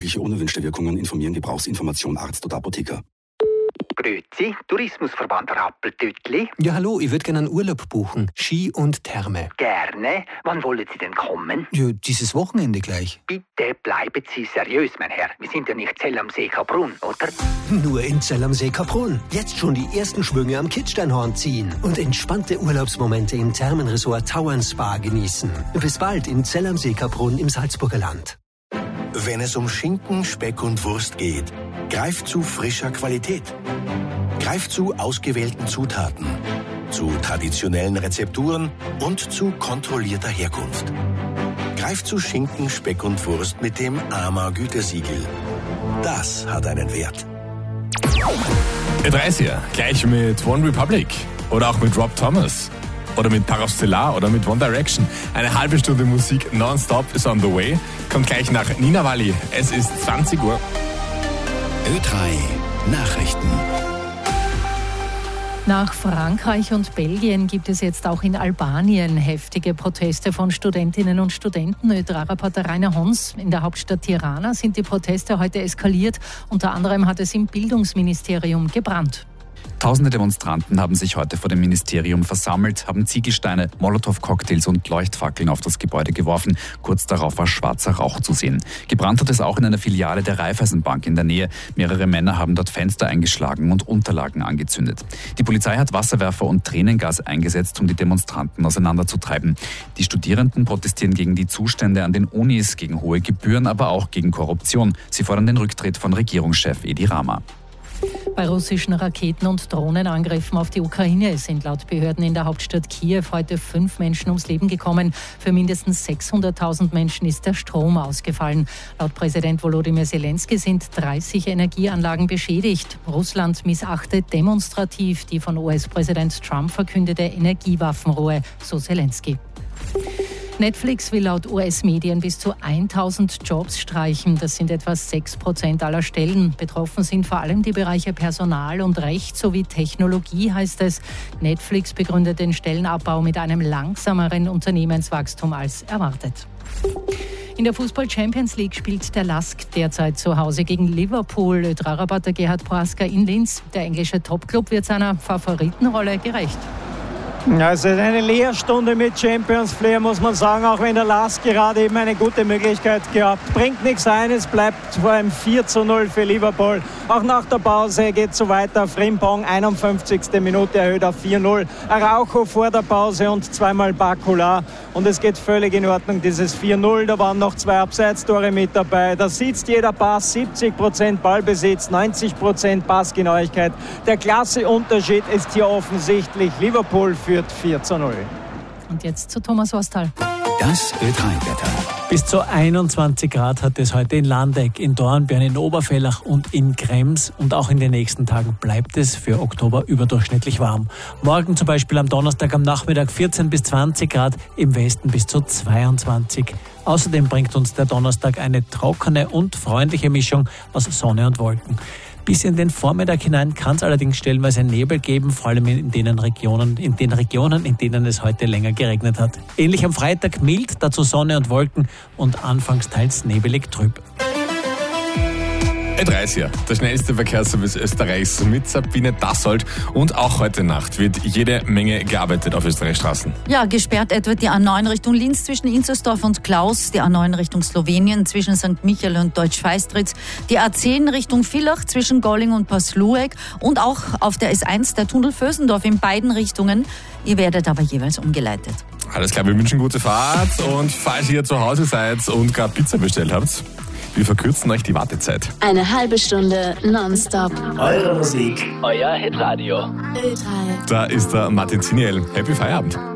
mögliche unerwünschte Wirkungen informieren Gebrauchsinformation Arzt oder Apotheker. Grüezi, Tourismusverband Rappeltütli. Ja, hallo, ich würde gerne einen Urlaub buchen. Ski und Therme. Gerne. Wann wollen Sie denn kommen? Ja, dieses Wochenende gleich. Bitte bleiben Sie seriös, mein Herr. Wir sind ja nicht Zell am See Kaprun, oder? Nur in Zell am See Kaprun. Jetzt schon die ersten Schwünge am Kitzsteinhorn ziehen und entspannte Urlaubsmomente im Thermenresort Tauern Spa genießen. Bis bald in Zell am See Kaprun im Salzburger Land. Wenn es um Schinken, Speck und Wurst geht, greift zu frischer Qualität. Greift zu ausgewählten Zutaten, zu traditionellen Rezepturen und zu kontrollierter Herkunft. Greift zu Schinken, Speck und Wurst mit dem AMA Gütesiegel. Das hat einen Wert. E30, gleich mit One Republic oder auch mit Rob Thomas. Oder mit Parastellar oder mit One Direction. Eine halbe Stunde Musik nonstop ist on the way. Kommt gleich nach Nina Walli. Es ist 20 Uhr. Ö3 Nachrichten. Nach Frankreich und Belgien gibt es jetzt auch in Albanien heftige Proteste von Studentinnen und Studenten. Ö3-Reporter Rainer Hons. In der Hauptstadt Tirana sind die Proteste heute eskaliert. Unter anderem hat es im Bildungsministerium gebrannt. Tausende Demonstranten haben sich heute vor dem Ministerium versammelt, haben Ziegelsteine, Molotow-Cocktails und Leuchtfackeln auf das Gebäude geworfen. Kurz darauf war schwarzer Rauch zu sehen. Gebrannt hat es auch in einer Filiale der Raiffeisenbank in der Nähe. Mehrere Männer haben dort Fenster eingeschlagen und Unterlagen angezündet. Die Polizei hat Wasserwerfer und Tränengas eingesetzt, um die Demonstranten auseinanderzutreiben. Die Studierenden protestieren gegen die Zustände an den Unis, gegen hohe Gebühren, aber auch gegen Korruption. Sie fordern den Rücktritt von Regierungschef Edi Rama. Bei russischen Raketen- und Drohnenangriffen auf die Ukraine sind laut Behörden in der Hauptstadt Kiew heute 5 Menschen ums Leben gekommen. Für mindestens 600.000 Menschen ist der Strom ausgefallen. Laut Präsident Volodymyr Zelensky sind 30 Energieanlagen beschädigt. Russland missachtet demonstrativ die von US-Präsident Trump verkündete Energiewaffenruhe, so Zelensky. Netflix will laut US-Medien bis zu 1.000 Jobs streichen. Das sind etwa 6% aller Stellen. Betroffen sind vor allem die Bereiche Personal und Recht sowie Technologie, heißt es. Netflix begründet den Stellenabbau mit einem langsameren Unternehmenswachstum als erwartet. In der Fußball-Champions League spielt der LASK derzeit zu Hause gegen Liverpool. Ö3-Reporter Gerhard Prohaska in Linz. Der englische Topclub wird seiner Favoritenrolle gerecht. Ja, es ist eine Lehrstunde mit Champions Flair, muss man sagen, auch wenn der LASK gerade eben eine gute Möglichkeit gehabt. Bringt nichts ein, es bleibt vor einem 4:0 für Liverpool. Auch nach der Pause geht es so weiter. Frimpong, 51. Minute, erhöht auf 4:0. Araujo vor der Pause und zweimal Bakula. Und es geht völlig in Ordnung, dieses 4:0. Da waren noch 2 Abseitstore mit dabei. Da sitzt jeder Pass, 70% Ballbesitz, 90% Passgenauigkeit. Der Klasseunterschied ist hier offensichtlich. Liverpool führt 4:0. Und jetzt zu Thomas Ostal. Das Ö3-Wetter. Bis zu 21 Grad hat es heute in Landeck, in Dornbirn, in Oberfellach und in Krems. Und auch in den nächsten Tagen bleibt es für Oktober überdurchschnittlich warm. Morgen zum Beispiel am Donnerstag am Nachmittag 14 bis 20 Grad, im Westen bis zu 22. Außerdem bringt uns der Donnerstag eine trockene und freundliche Mischung aus Sonne und Wolken. Bis in den Vormittag hinein kann es allerdings stellenweise Nebel geben, vor allem in den Regionen, in denen es heute länger geregnet hat. Ähnlich am Freitag mild, dazu Sonne und Wolken und anfangs teils nebelig trüb. E30, der schnellste Verkehrsservice Österreichs mit Sabine Dassold. Und auch heute Nacht wird jede Menge gearbeitet auf Österreichs Straßen. Ja, gesperrt etwa die A9 Richtung Linz zwischen Inzersdorf und Klaus, die A9 Richtung Slowenien zwischen St. Michael und Deutsch-Feistritz, die A10 Richtung Villach zwischen Golling und Paslueck und auch auf der S1 der Tunnel Vösendorf in beiden Richtungen. Ihr werdet aber jeweils umgeleitet. Alles klar, wir wünschen gute Fahrt und falls ihr zu Hause seid und gerade Pizza bestellt habt, wir verkürzen euch die Wartezeit. Eine halbe Stunde nonstop. Eure Musik, Euer Hitradio. Ö3. Da ist der Martin Ziniel. Happy Feierabend.